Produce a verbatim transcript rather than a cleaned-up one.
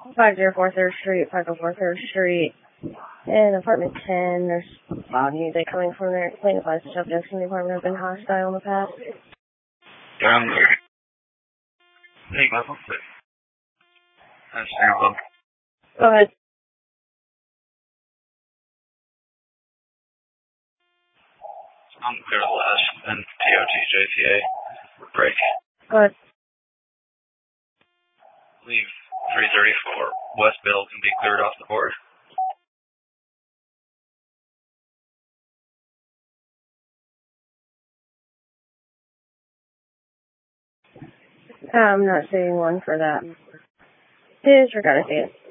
five oh four third Street, five oh four third Street. In apartment ten, there's bodies. They coming from there. Plaintiff lies subjects in the apartment have been hostile in the past. Down there. Hey, go ahead. That's terrible. Go ahead. I'm clear to last and T O T J C A. Break. Go ahead. Leave three thirty-four. West Bill can be cleared off the board. I'm not seeing one for that. Disregard it.